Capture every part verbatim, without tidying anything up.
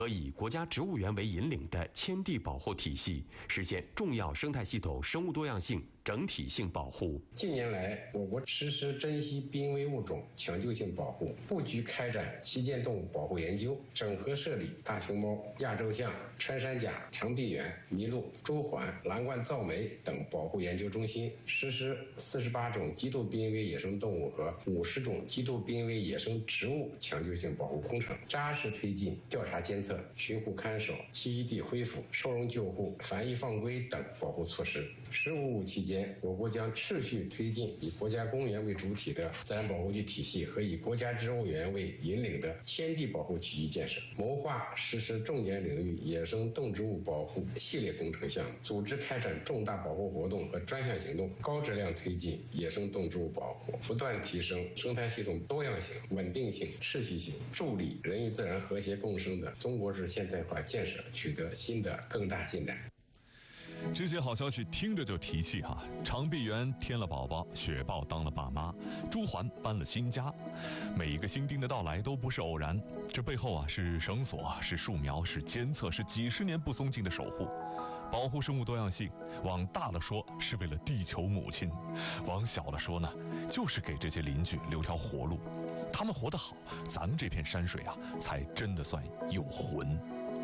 和以国家植物园为引领的迁地保护体系，实现重要生态系统生物多样性整体性保护。 近年来，我国实施珍稀濒危物种抢救性保护，布局开展旗舰动物保护研究，整合设立大熊猫、亚洲象、穿山甲、长臂猿、麋鹿、朱鹮、蓝冠噪眉等保护研究中心，实施四十八种极度濒危野生动物和五十种极度濒危野生植物抢救性保护工程，扎实推进调查监测、巡护看守、栖息地恢复、收容救护、繁育放归等保护措施。“十五五”期间，我国将持续推进以国家公园为主体的自然保护区体系和以国家植物园为引领的迁地保护体系建设，谋划实施重点领域野生动植物保护系列工程项目，组织开展重大保护活动和专项行动，高质量推进野生动植物保护，不断提升生态系统多样性、稳定性、持续性，助力人与自然和谐共生的中国式现代化建设取得新的更大进展。 这些好消息听着就提气哈！长臂猿添了宝宝，雪豹当了爸妈，朱鹮搬了新家，每一个新丁的到来都不是偶然，这背后啊是绳索，是树苗，是监测，是几十年不松劲的守护。保护生物多样性，往大了说是为了地球母亲，往小了说呢，就是给这些邻居留条活路。他们活得好，咱们这片山水啊，才真的算有魂。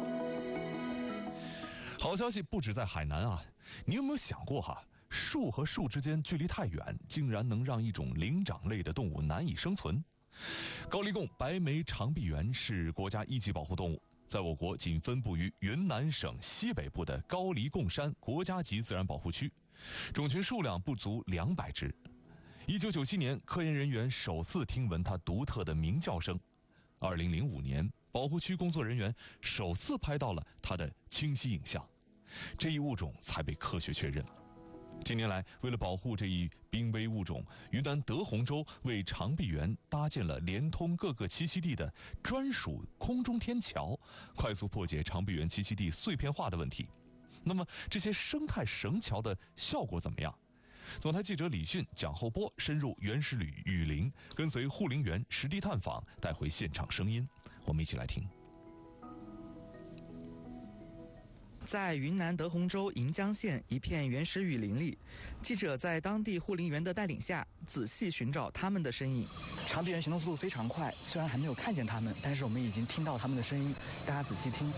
好消息不止在海南啊，你有没有想过哈，树和树之间距离太远，竟然能让一种灵长类的动物难以生存？高黎贡白眉长臂猿是国家一级保护动物，在我国仅分布于云南省西北部的高黎贡山国家级自然保护区，种群数量不足两百只。一九九七年，科研人员首次听闻它独特的鸣叫声。二零零五年，保护区工作人员首次拍到了它的清晰影像，这一物种才被科学确认了。近年来，为了保护这一濒危物种，云南德宏州为长臂猿搭建了连通各个栖息地的专属空中天桥，快速破解长臂猿栖息地碎片化的问题。那么，这些生态绳桥的效果怎么样？总台记者李迅、蒋厚波深入原始旅雨林，跟随护林员实地探访，带回现场声音，我们一起来听。 在云南德宏州盈江县一片原始雨林里，记者在当地护林员的带领下，仔细寻找它们的身影。 长臂猿行动速度非常快，虽然还没有看见它们，但是我们已经听到它们的声音，大家仔细听。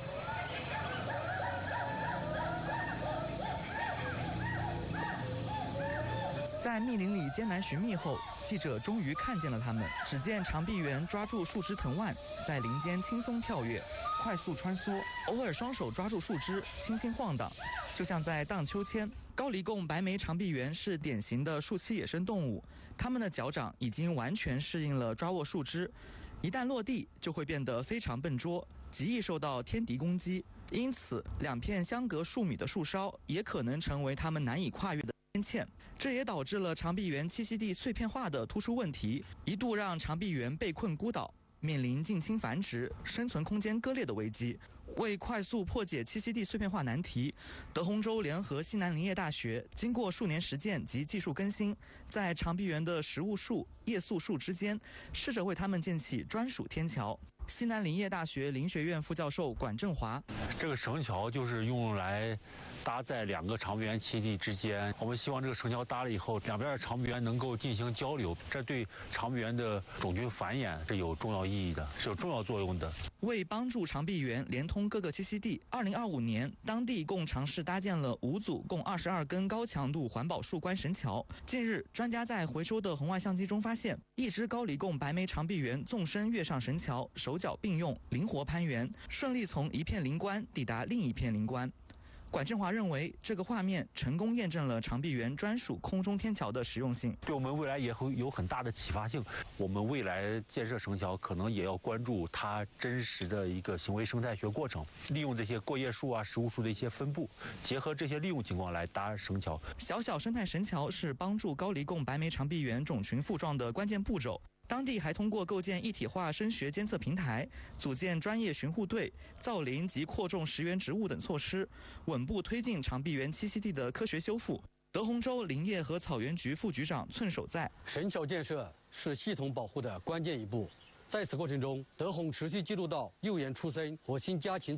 在密林里艰难寻觅后，记者终于看见了它们。只见长臂猿抓住树枝藤蔓，在林间轻松跳跃，快速穿梭，偶尔双手抓住树枝，轻轻晃荡，就像在荡秋千。高黎贡白眉长臂猿是典型的树栖野生动物，它们的脚掌已经完全适应了抓握树枝，一旦落地就会变得非常笨拙，极易受到天敌攻击。因此，两片相隔数米的树梢也可能成为它们难以跨越的天堑，这也导致了长臂猿栖息地碎片化的突出问题，一度让长臂猿被困孤岛，面临近亲繁殖、生存空间割裂的危机。为快速破解栖息地碎片化难题，德宏州联合西南林业大学经过数年实践及技术更新，在长臂猿的食物树、叶宿树之间，试着为它们建起专属天桥。西南林业大学林学院副教授管振华： 这个绳桥就是用来搭在两个长臂猿栖息地之间，我们希望这个绳桥搭了以后，两边的长臂猿能够进行交流，这对长臂猿的种群繁衍是有重要意义的，是有重要作用的。 为帮助长臂猿连通各个栖息地，二零二五年，当地共尝试搭建了五组共二十二根高强度环保树冠绳桥。近日，专家在回收的红外相机中发现，一只高黎贡白眉长臂猿纵身跃上绳桥，手脚并用，灵活攀援，顺利从一片林冠抵达另一片林冠。管振华认为，这个画面成功验证了长臂猿专属空中天桥的实用性， 对我们未来也会有很大的启发性。我们未来建设绳桥，可能也要关注它真实的一个行为生态学过程，利用这些过叶树啊、食物树的一些分布，结合这些利用情况来搭绳桥。 小小生态绳桥是帮助高黎贡白眉长臂猿种群复壮的关键步骤。当地还通过构建一体化声学监测平台，组建专业巡护队、造林及扩种食源植物等措施，稳步推进长臂猿栖息地的科学修复。德宏州林业和草原局副局长寸守在： 绳桥建设是系统保护的关键一步， 在此过程中，德宏持续记录到幼鼹出生和新家禽